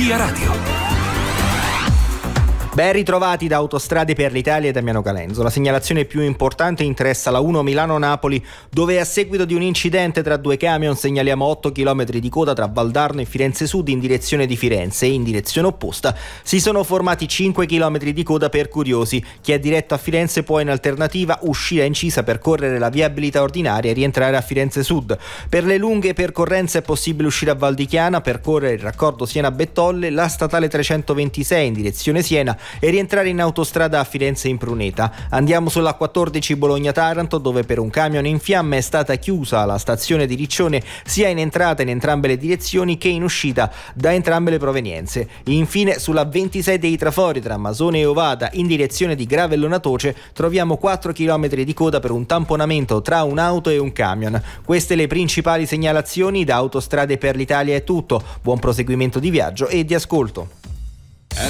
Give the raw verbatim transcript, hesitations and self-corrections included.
Via Radio. Ben ritrovati da Autostrade per l'Italia e Damiano Calenzo. La segnalazione più importante interessa la uno Milano-Napoli, dove a seguito di un incidente tra due camion segnaliamo otto chilometri di coda tra Valdarno e Firenze Sud in direzione di Firenze, e in direzione opposta si sono formati cinque chilometri di coda per curiosi. Chi è diretto a Firenze può in alternativa uscire a Incisa, percorrere la viabilità ordinaria e rientrare a Firenze Sud. Per le lunghe percorrenze è possibile uscire a Val di Chiana, percorrere il raccordo Siena-Bettolle, la statale trecentoventisei in direzione Siena e rientrare in autostrada a Firenze in Pruneta. Andiamo sulla quattordici Bologna-Taranto, dove per un camion in fiamme è stata chiusa la stazione di Riccione sia in entrata in entrambe le direzioni che in uscita da entrambe le provenienze. Infine sulla ventisei dei Trafori tra Masone e Ovada in direzione di Gravellona Toce troviamo quattro chilometri di coda per un tamponamento tra un'auto e un camion. Queste le principali segnalazioni. Da Autostrade per l'Italia è tutto. Buon proseguimento di viaggio e di ascolto.